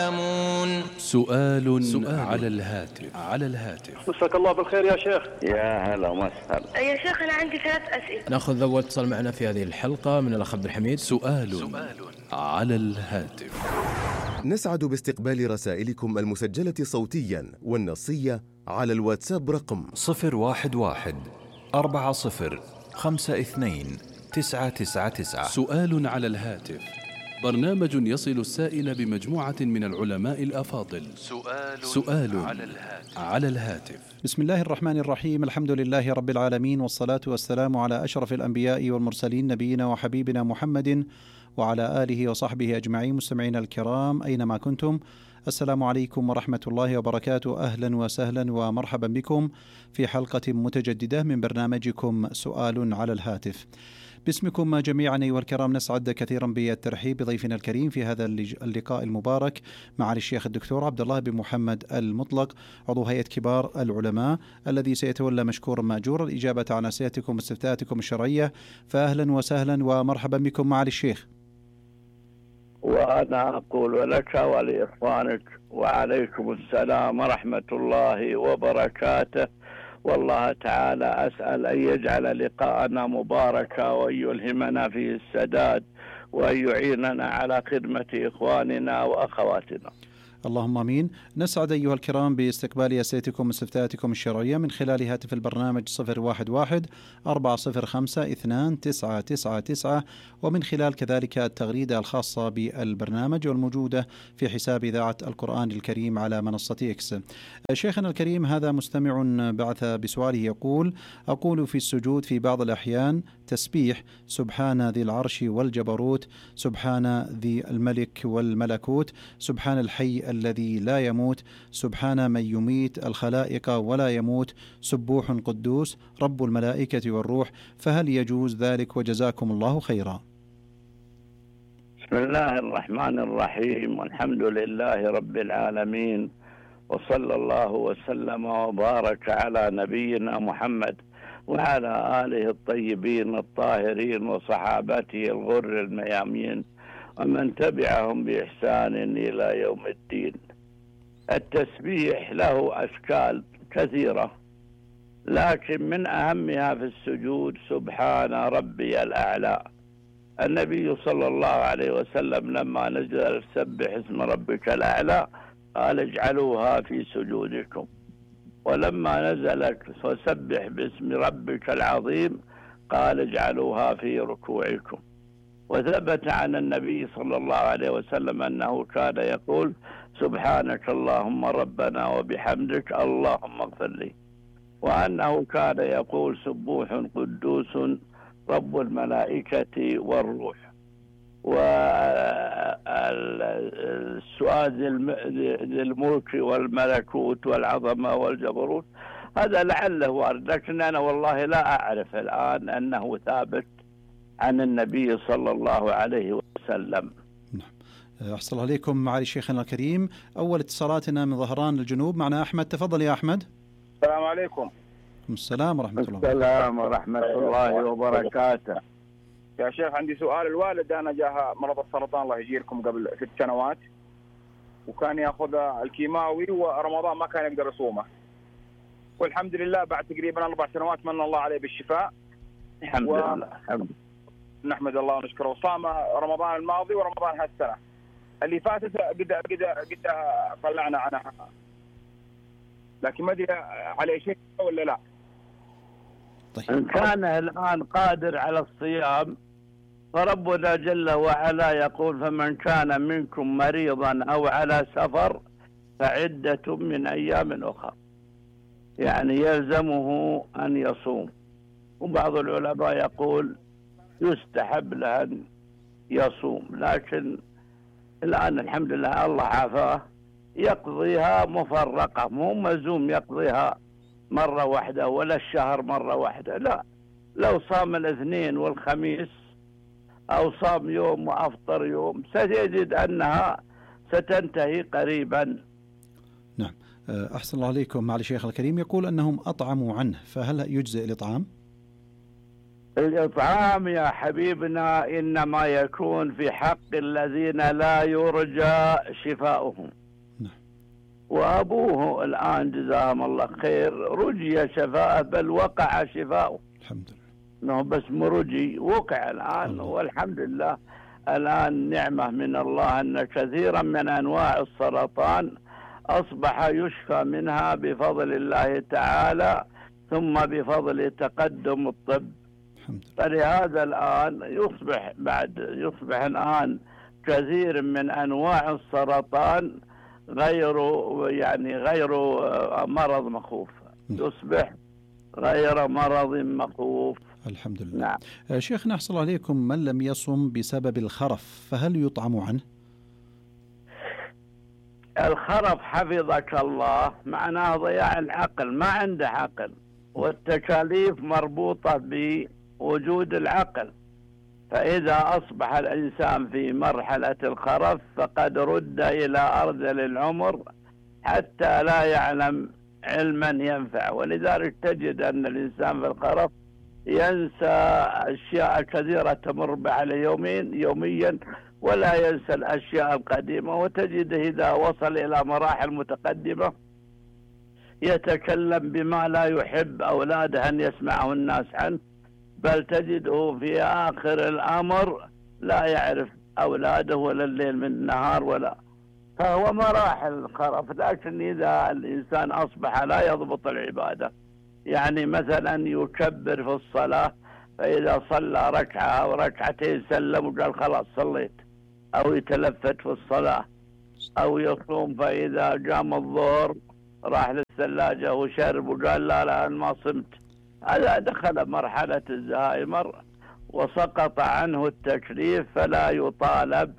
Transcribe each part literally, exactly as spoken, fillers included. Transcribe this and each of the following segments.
سؤال, سؤال على الهاتف على الهاتف مساك الله بالخير يا شيخ. يا هلا ومسهلا يا شيخ أنا عندي ثلاث أسئلة. نأخذ أول اتصال معنا في هذه الحلقة من الأخ عبد الحميد. سؤال, سؤال على الهاتف. نسعد باستقبال رسائلكم المسجلة صوتيا والنصية على الواتساب رقم صفر واحد واحد أربعة صفر خمسة اثنين تسعة تسعة تسعة. سؤال على الهاتف، برنامج يصل السائل بمجموعة من العلماء الأفاضل. سؤال, سؤال على الهاتف. على الهاتف. بسم الله الرحمن الرحيم، الحمد لله رب العالمين، والصلاة والسلام على أشرف الأنبياء والمرسلين، نبينا وحبيبنا محمد وعلى آله وصحبه أجمعين. مستمعين الكرام أينما كنتم، السلام عليكم ورحمة الله وبركاته. أهلا وسهلا ومرحبا بكم في حلقة متجددة من برنامجكم سؤال على الهاتف. باسمكم جميعا أيها الكرام نسعد كثيرا بالترحيب بضيفنا الكريم في هذا اللقاء المبارك مع الشيخ الدكتور عبد الله بن محمد المطلق، عضو هيئة كبار العلماء، الذي سيتولى مشكورا مأجورا الإجابة عن أسئلتكم واستفتاءاتكم الشرعية. فأهلا وسهلا ومرحبا بكم مع الشيخ. وأنا أقول لك ولإخوانك وعليكم السلام ورحمة الله وبركاته، والله تعالى أسأل أن يجعل لقاءنا مباركا وأن يلهمنا فيه السداد وأن يعيننا على خدمة إخواننا وأخواتنا. اللهم امين. نسعد ايها الكرام باستقبال اسئلتكم واستفتاءاتكم الشرعيه من خلال هاتف البرنامج صفر واحد واحد أربعة صفر خمسة اثنان تسعة تسعة تسعة، ومن خلال كذلك التغريده الخاصه بالبرنامج والموجوده في حساب اذاعه القرآن الكريم على منصه اكس. شيخنا الكريم هذا مستمع بعث بسؤاله يقول: اقول في السجود في بعض الاحيان تسبيح سبحان ذي العرش والجبروت، سبحان ذي الملك والملكوت، سبحان الحي الذي لا يموت، سبحان من يميت الخلائق ولا يموت، سبوح قدوس رب الملائكة والروح، فهل يجوز ذلك؟ وجزاكم الله خيرا. بسم الله الرحمن الرحيم، والحمد لله رب العالمين، وصلى الله وسلم وبارك على نبينا محمد وعلى آله الطيبين الطاهرين وصحابته الغر الميامين ومن تبعهم بإحسان إلى يوم الدين. التسبيح له أشكال كثيرة، لكن من أهمها في السجود سبحان ربي الأعلى. النبي صلى الله عليه وسلم لما نزل سبح اسم ربك الأعلى قال اجعلوها في سجودكم، ولما نزلت فسبح باسم ربك العظيم قال اجعلوها في ركوعكم. وثبت عن النبي صلى الله عليه وسلم أنه كان يقول سبحانك اللهم ربنا وبحمدك اللهم اغفر لي، وأنه كان يقول سبوح قدوس رب الملائكة والروح. والسؤال ذي الملك والملكوت والعظمة والجبروت هذا لعله وارد، لكن أنا والله لا أعرف الآن أنه ثابت عن النبي صلى الله عليه وسلم. نعم. أحسن الله عليكم معالي شيخنا الكريم. أول اتصالاتنا من ظهران الجنوب، معنا أحمد. تفضل يا أحمد. السلام عليكم. السلام ورحمة الله. السلام ورحمة الله وبركاته. يا شيخ عندي سؤال. الوالد أنا جاها مرض السرطان الله يجيركم قبل ست سنوات، وكان يأخذ الكيماوي ورمضان ما كان يقدر يصومه، والحمد لله بعد تقريبا أربع سنوات من الله عليه بالشفاء. الحمد و... لله الحمد. نحمد الله ونشكره. وصام رمضان الماضي ورمضان هالسنة اللي فاتت قد قد قد طلعنا عنها، لكن ما ادري عليه شيء ولا لا. طيب. إن كان الآن قادر على الصيام فربنا جل وعلا يقول فمن كان منكم مريضا أو على سفر فعدة من أيام أخرى، يعني يلزمه أن يصوم. وبعض العلماء يقول يستحب له أن يصوم، لكن الآن الحمد لله الله عافاه يقضيها مفرقة، مو مزوم يقضيها مرة واحدة ولا الشهر مرة واحدة، لا، لو صام الاثنين والخميس أو صام يوم وأفطر يوم ستجد أنها ستنتهي قريبا. نعم. أحسن الله عليكم معالي الشيخ الكريم. يقول أنهم أطعموا عنه، فهل يجزئ الإطعام؟ الإطعام يا حبيبنا إنما يكون في حق الذين لا يرجى شفاؤهم. وأبوه الآن جزاهم الله خير رجي شفاءه، بل وقع شفاؤه الحمد لله، إنه بس مرجي وقع الآن الله. والحمد لله الآن نعمة من الله أن كثيرا من أنواع السرطان أصبح يشفى منها بفضل الله تعالى، ثم بفضل تقدم الطب. فلهذا الآن يصبح بعد يصبح الآن كثير من أنواع السرطان غير يعني غير مرض مخوف، يصبح غير مرض مخوف الحمد لله. نعم. شيخنا أحسن الله عليكم، من لم يصم بسبب الخرف فهل يطعم عنه؟ الخرف حفظك الله معناه ضياع العقل، ما عنده عقل، والتكاليف مربوطة بوجود العقل. فإذا أصبح الإنسان في مرحلة الخرف فقد رد إلى أرذل العمر حتى لا يعلم علما ينفع. ولذلك تجد أن الإنسان في الخرف ينسى أشياء كثيرة تمر على يومين يوميا ولا ينسى الأشياء القديمة. وتجده إذا وصل إلى مراحل متقدمة يتكلم بما لا يحب أولاده أن يسمعه الناس عنه، بل تجده في آخر الأمر لا يعرف أولاده ولا الليل من النهار ولا. فهو مراحل الخرف. لكن إذا الإنسان أصبح لا يضبط العبادة، يعني مثلا يكبر في الصلاة، فإذا صلى ركعة أو ركعتين سلم وقال خلاص صليت، أو يتلفت في الصلاة، أو يصوم فإذا قام الظهر راح للثلاجة وشرب وقال لا لا أنا ما صمت، هذا دخل مرحلة الزهايمر وسقط عنه التكليف، فلا يطالب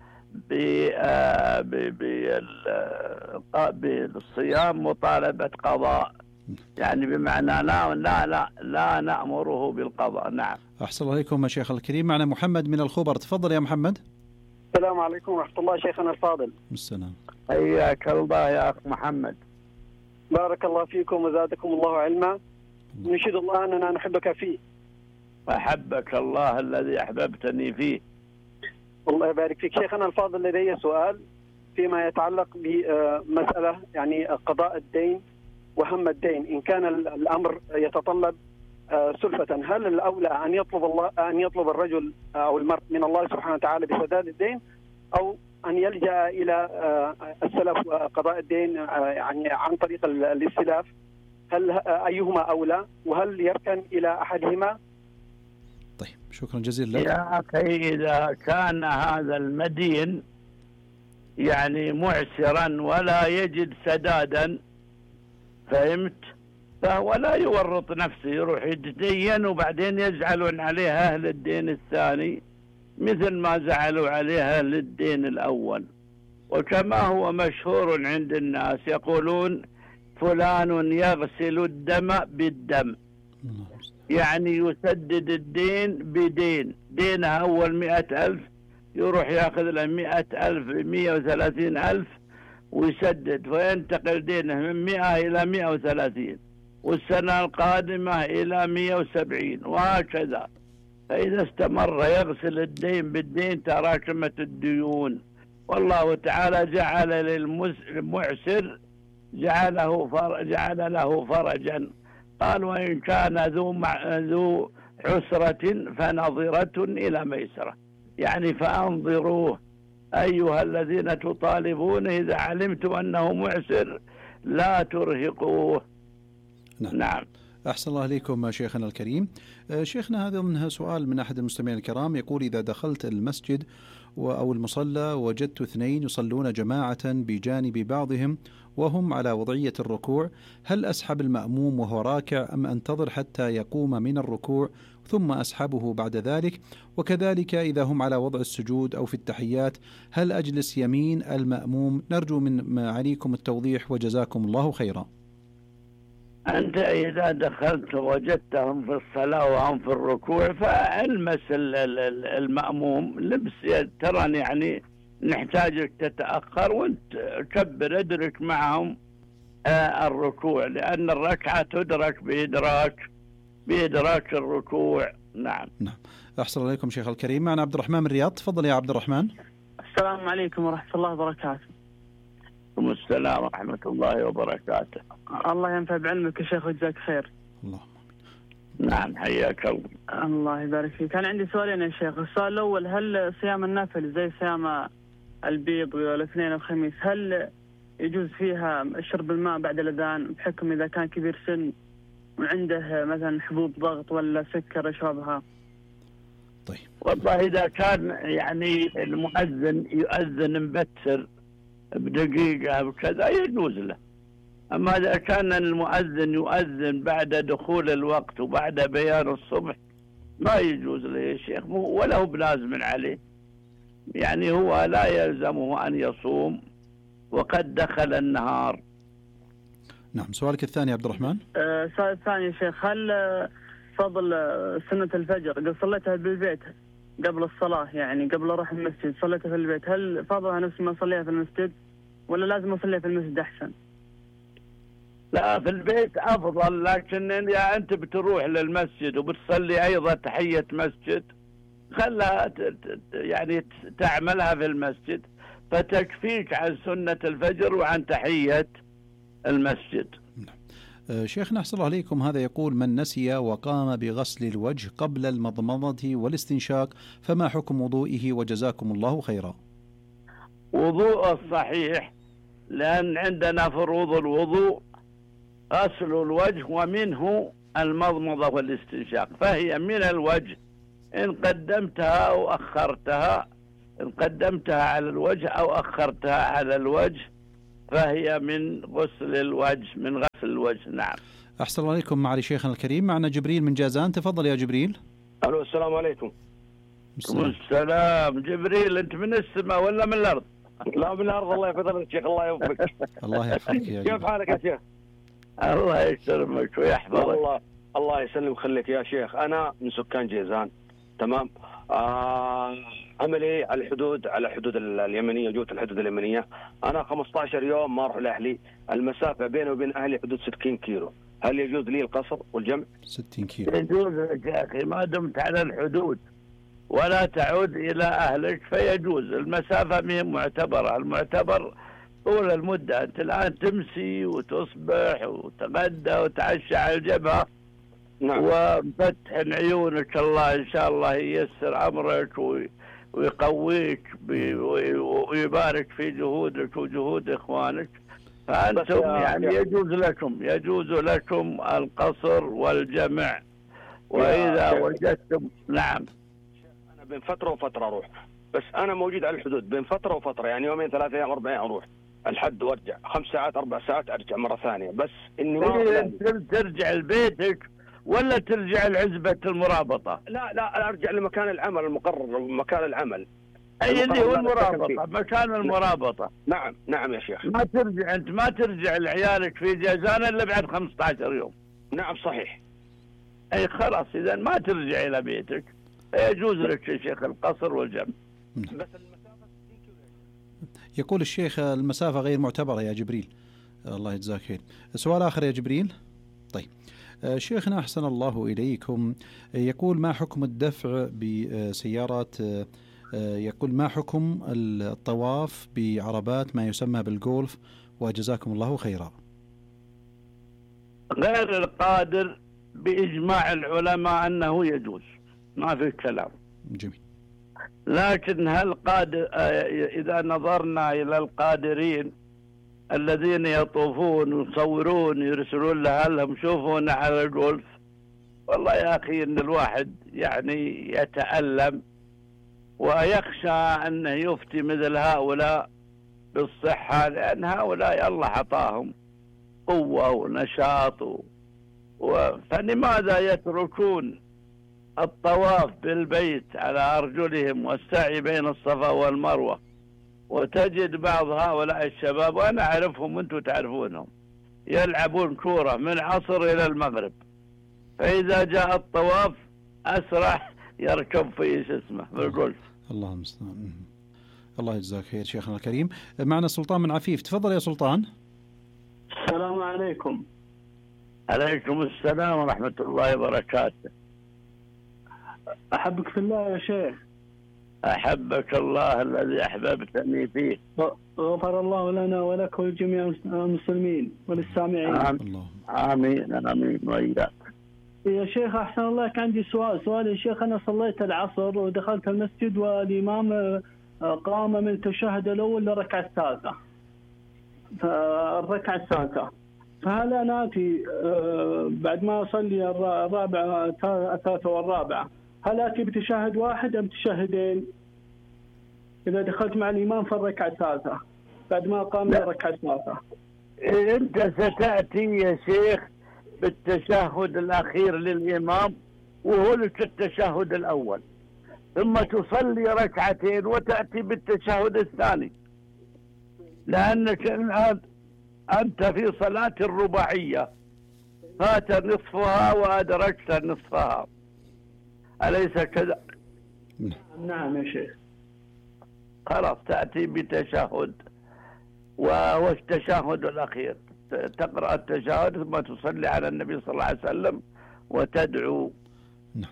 بالصيام مطالبة قضاء، يعني بمعنى لا لا لا لا نأمره بالقضاء. نعم. أحسن الله عليكم شيخ الكريم. معنا محمد من الخبر، تفضل يا محمد. السلام عليكم ورحمة الله شيخنا الفاضل. السلام. حياك الله يا أخ محمد. بارك الله فيكم وزادكم الله علما. نشهد الله أننا نحبك فيه. أحبك الله الذي أحببتني فيه. الله يبارك فيك. شيخنا الفاضل لدي سؤال فيما يتعلق بمسألة يعني قضاء الدين وهم الدين. إن كان الأمر يتطلب سلفة، هل الأولى أن يطلب الله أن يطلب الرجل أو المرء من الله سبحانه وتعالى بسداد الدين، أو أن يلجأ إلى السلف قضاء الدين يعني عن طريق الاستلاف؟ هل أيهما أولى، وهل يركن إلى أحدهما؟ طيب شكرا جزيلا لك. يا أخي إذا كان هذا المدين يعني معسرا ولا يجد سدادا، فهمت، فهو لا يورط نفسه يروح يتدين وبعدين يزعلون عليه أهل الدين الثاني مثل ما زعلوا عليه أهل الدين الأول. وكما هو مشهور عند الناس يقولون فلان يغسل الدم بالدم، يعني يسدد الدين بدين. دينه أول مئة ألف يروح يأخذ له مئة ألف مئة وثلاثين ألف ويسدد، فينتقل دينه من مئة إلى مئة وثلاثين، والسنة القادمة إلى مئة وسبعين، وهكذا. فإذا استمر يغسل الدين بالدين تراكمت الديون. والله تعالى جعل للمعسر جعله فرج جعل له فرجا. قال وإن كان ذو مع ذو عسرة فنظرة إلى ميسرة، يعني فأنظروه أيها الذين تطالبون إذا علمتم أنه معسر لا ترهقوه. نعم, نعم. أحسن الله عليكم شيخنا الكريم. شيخنا هذا منها سؤال من أحد المستمعين الكرام، يقول إذا دخلت المسجد أو المصلى وجدت اثنين يصلون جماعة بجانب بعضهم وهم على وضعية الركوع، هل أسحب المأموم وهو راكع أم أنتظر حتى يقوم من الركوع ثم أسحبه بعد ذلك؟ وكذلك إذا هم على وضع السجود أو في التحيات هل أجلس يمين المأموم؟ نرجو من معاليكم التوضيح وجزاكم الله خيرا. أنت إذا دخلت وجدتهم في الصلاة وهم في الركوع فالمس المأموم لبس، ترى يعني نحتاجك تتأخر وانت كبر ادرك معهم الركوع، لأن الركعة تدرك بإدراك بإدراك الركوع. نعم نعم. أحسن عليكم شيخ الكريم. معنا عبد الرحمن من الرياض. تفضل يا عبد الرحمن. السلام عليكم ورحمة الله وبركاته. وعليكم السلام ورحمة الله وبركاته. الله ينفع بعلمك يا شيخ وجزاك خير. الله. نعم حياك الله. الله يبارك فيك. كان عندي سؤالين يا شيخ. السؤال الأول، هل صيام النافل زي صيام البيض والاثنين والخميس هل يجوز فيها شرب الماء بعد الأذان بحكم إذا كان كبير سن وعنده مثلا حبوب ضغط ولا سكر يشربها؟ طيب والله إذا كان يعني المؤذن يؤذن مبتر بدقيقة بكذا يجوز له. أما إذا كان المؤذن يؤذن بعد دخول الوقت وبعد بيان الصبح ما يجوز له يا شيخ، ولا هو بلازم عليه، يعني هو لا يلزمه أن يصوم وقد دخل النهار. نعم. سؤالك الثاني عبد الرحمن. السؤال أه الثاني يا شيخ، هل فضل سنة الفجر قد صليتها بالبيت قبل الصلاة، يعني قبل أروح المسجد صليتها في البيت، هل فضلها نفس ما أصليها في المسجد ولا لازم أصليها في المسجد أحسن؟ لا في البيت أفضل، لكن إذا أنت بتروح للمسجد وبتصلي أيضا تحية مسجد خلها يعني تعملها في المسجد فتكفيك عن سنة الفجر وعن تحية المسجد. شيخنا أحسن الله عليكم، هذا يقول: من نسي وقام بغسل الوجه قبل المضمضة والاستنشاق فما حكم وضوئه وجزاكم الله خيرا؟ وضوء الصحيح، لأن عندنا فروض الوضوء غسل الوجه ومنه المضمضة والاستنشاق، فهي من الوجه إن قدمتها أو أخرتها، إن قدمتها على الوجه أو أخرتها على الوجه فهي من غسل الوجه، من غسل الوجه. نعم. أحسن الله عليكم. معالي شيخنا الكريم، معنا جبريل من جازان. تفضل يا جبريل. ألو السلام عليكم. السلام. السلام. جبريل أنت من السماء ولا من الأرض؟ لا من الأرض. الله يفضلك شيخ. الله يوفقك. الله يحفظك يا كيف حالك يا شيخ؟ الله يسلمك ويحفظك. الله الله يسلم ويخليك يا شيخ. أنا من سكان جيزان. تمام. آه عملي على الحدود، على الحدود اليمنية، جوة الحدود اليمنية. أنا خمسة عشر يوم ما أروح لأهلي، المسافة بيني وبين أهلي حدود ستين كيلو، هل يجوز لي القصر والجمع؟ ستين كيلو يجوز لك يا أخي ما دمت على الحدود ولا تعود إلى أهلك فيجوز. المسافة مهم معتبرة، المعتبر طول المدة. أنت الآن تمسي وتصبح وتغدى وتعشى على الجبهة. نعم. وفتح عيونك الله إن شاء الله ييسر أمرك ويقويك ويبارك في جهودك وجهود إخوانك، فأنتم يعني يجوز لكم يجوز لكم القصر والجمع. وإذا وجدتم. نعم. أنا بين فترة وفترة أروح، بس أنا موجود على الحدود بين فترة وفترة، يعني يومين ثلاثة أيام أربعين أروح الحد وأرجع، خمس ساعات أربع ساعات أرجع مرة ثانية، بس إني ما ترجع لبيتك ولا ترجع لعزبة المرابطة؟ لا لا أرجع لمكان العمل المقرر، مكان العمل أي اللي هو المرابطة، مكان المرابطة. نعم نعم يا شيخ. ما ترجع أنت ما ترجع لعيالك في جازان إلا بعد خمسة عشر يوم. نعم صحيح. أي خلاص إذا ما ترجع إلى بيتك يجوز لك يا شيخ القصر والجمع. بس المسافة ستين كيلو. يقول الشيخ المسافة غير معتبرة يا جبريل. الله يجزاك خير. سؤال آخر يا جبريل. طيب شيخنا أحسن الله إليكم، يقول: ما حكم الدفع بسيارات، يقول ما حكم الطواف بعربات ما يسمى بالجولف وجزاكم الله خيرا؟ غير القادر بإجماع العلماء أنه يجوز، ما في كلام. جميل. لكن هل قادر، إذا نظرنا إلى القادرين الذين يطوفون ويصورون يرسلون لأهلهم شوفونا على الجولف، والله يا أخي إن الواحد يعني يتألم ويخشى أنه يفتي مثل هؤلاء بالصحة، لأن هؤلاء الله عطاهم قوة ونشاط و... فلماذا يتركون الطواف بالبيت على أرجلهم والسعي بين الصفا والمروة؟ وتجد بعض هؤلاء الشباب وأنا أعرفهم وأنتم تعرفونهم يلعبون كورة من عصر إلى المغرب، فإذا جاء الطواف أسرع يركب في اسمه بالجولف. الله المستعان. الله يجزاك خير شيخنا الكريم. معنا سلطان من عفيف. تفضل يا سلطان. السلام عليكم. عليكم السلام ورحمة الله وبركاته. أحبك في الله يا شيخ. أحبك الله الذي أحببتني فيه. غفر الله لنا ولك ولجميع المسلمين وللسامعين. آمين آمين آمين وإياك. يا شيخ أحسن الله، كان عندي سؤال سؤال يا شيخ. أنا صليت العصر ودخلت المسجد والإمام قام من التشهد الأول للركعة الثالثة الركعة الثالثة فهل أنا آتي بعد ما أصلي الرابعة الثالثة والرابعة هل آتي بتشهد واحد أم تشهدين إذا دخلت مع الإمام في الركعة الثالثة بعد ما قام للركعة الثالثة؟ أنت ستأتي يا شيخ بالتشهد الأخير للإمام وهو لك التشهد الأول، ثم تصلي ركعتين وتأتي بالتشهد الثاني، لأنك الآن أنت في صلاة الرباعية فات نصفها وأدركت نصفها، أليس كذا؟ نعم يا شيخ. خلاص تأتي بتشهد وهو التشهد الأخير، تقرأ التشهد ثم تصلي على النبي صلى الله عليه وسلم وتدعو. نعم.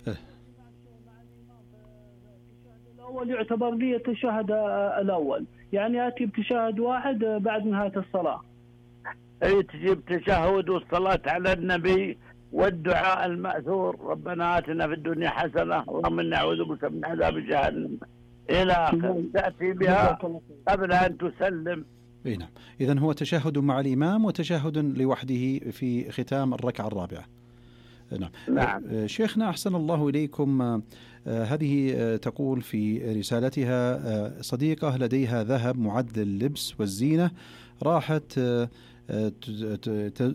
الأول يعتبر لي التشهد الأول، يعني آتي بتشهد واحد بعد نهاية الصلاة. أي تجيب تشهد والصلاة على النبي والدعاء المأثور ربنا آتنا في الدنيا حسنة اللهم إنا نعوذ بك من عذاب جهنم إلى آخر، تأتي بها قبل أن تسلم. اي نعم، إذن هو تشهد مع الإمام وتشهد لوحده في ختام الركعة الرابعة. نعم. نعم. شيخنا أحسن الله إليكم، هذه تقول في رسالتها صديقة لديها ذهب معد لللبس والزينة راحت